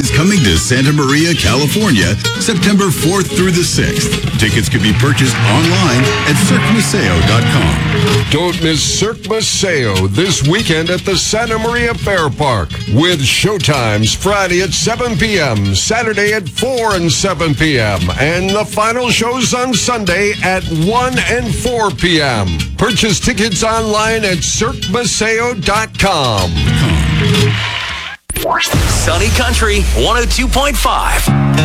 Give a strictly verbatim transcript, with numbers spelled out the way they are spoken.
is coming to Santa Maria, California, September fourth through the sixth. Tickets can be purchased online at cirque museo dot com. Don't miss Cirque Museo this weekend at the Santa Maria Fair Park with showtimes Friday at seven p.m., Saturday at four and seven p.m., and the final shows on Sunday at one and four p.m. Purchase tickets online at cirque museo dot com. Sunny Country one oh two point five.